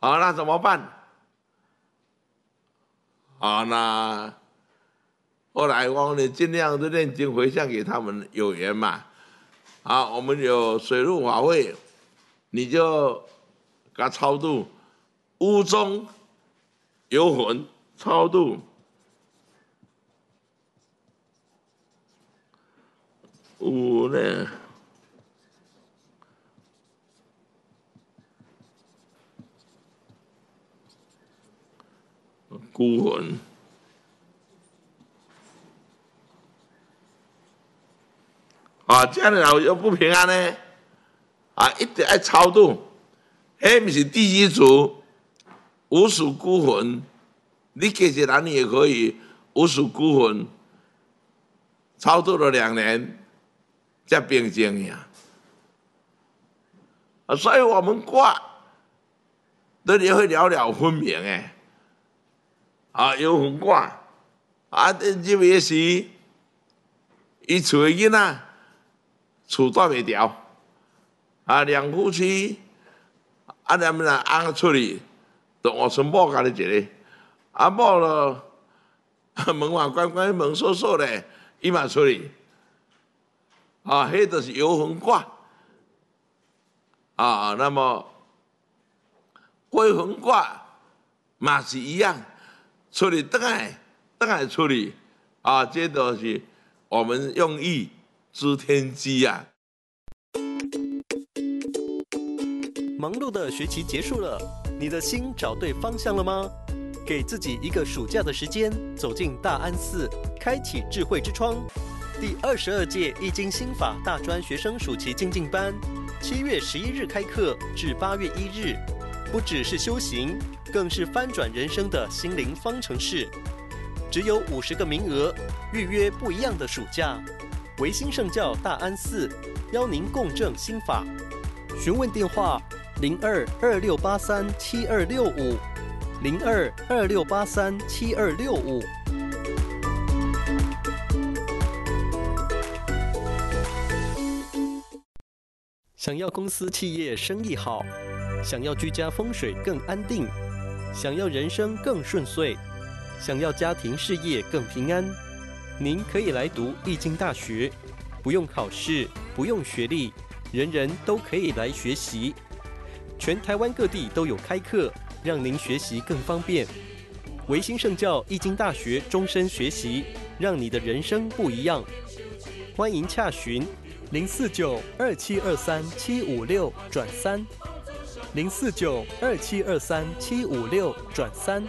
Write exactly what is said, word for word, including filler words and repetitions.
啊，那怎么办？啊，那后来我呢尽量的念经回向给他们有缘嘛。啊，我们有水陆法会，你就给他超度，屋中有魂超度。有呢，孤魂。啊，家里老有不平安呢，啊，一定要超度。迄不是第一组，无属孤魂，你给些人也可以无属孤魂，超度了两年。才平静呀，啊，所以我们卦都也会了了分明诶，啊，有魂卦，啊，这个是伊厝诶囡仔厝住袂牢，啊，两夫妻啊，他们俩翁出去，就换成某家己一个，啊，某咯门外关关门锁锁咧，伊嘛出去。啊，迄就是游魂卦啊。那么归魂卦嘛是一样，处理倒来倒来处理啊，这都是我们用意知天机啊。 忙碌的学期结束了，你的心找对方向了吗？给自己一个暑假的时间，走进大安寺，开启智慧之窗。第二十二届易经心法大专学生暑期精进班，七月十一日开课至八月一日，不只是修行，更是翻转人生的心灵方程式。只有五十个名额，预约不一样的暑假。维新圣教大安寺邀您共振心法，询问电话零二二六八三七二六五零二二六八三七二六五。想要公司企业生意好，想要居家风水更安定，想要人生更顺遂，想要家庭事业更平安，您可以来读易经大学，不用考试，不用学历，人人都可以来学习。全台湾各地都有开课，让您学习更方便。维新圣教易经大学终身学习，让你的人生不一样。欢迎洽询零四九二七二三七五六转三，零四九二七二三七五六转三。